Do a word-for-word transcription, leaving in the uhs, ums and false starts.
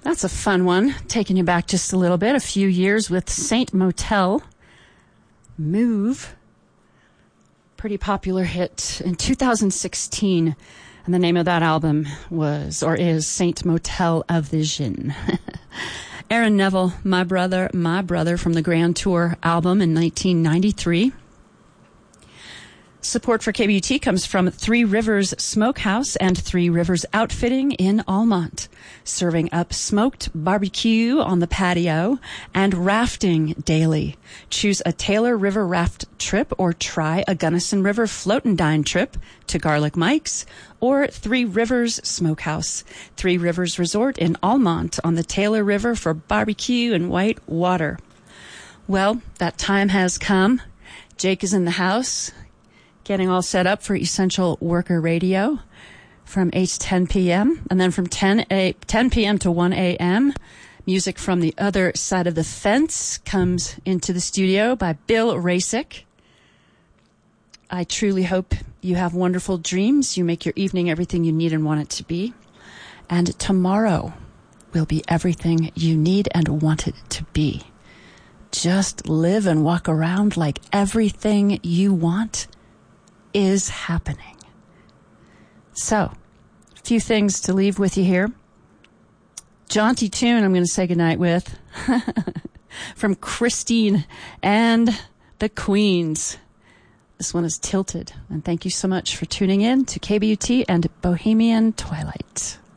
That's a fun one. Taking you back just a little bit, a few years with Saint Motel. Move. Pretty popular hit in two thousand sixteen. And the name of that album was, or is, Saint Motel A Vision. Aaron Neville, My Brother, My Brother from the Grand Tour album in nineteen ninety-three. Support for K B U T comes from Three Rivers Smokehouse and Three Rivers Outfitting in Almont, serving up smoked barbecue on the patio and rafting daily. Choose a Taylor River raft trip or try a Gunnison River float and dine trip to Garlic Mike's or Three Rivers Smokehouse, Three Rivers Resort in Almont on the Taylor River for barbecue and white water. Well, that time has come. Jake is in the house, getting all set up for Essential Worker Radio from eight to ten p.m. And then from ten p.m. to one a.m., music from the other side of the fence comes into the studio by Bill Rasick. I truly hope you have wonderful dreams. You make your evening everything you need and want it to be. And tomorrow will be everything you need and want it to be. Just live and walk around like everything you want is happening. So, a few things to leave with you here. Jaunty tune I'm going to say goodnight with from Christine and the Queens. This one is Tilted. And thank you so much for tuning in to K B U T and Bohemian Twilight.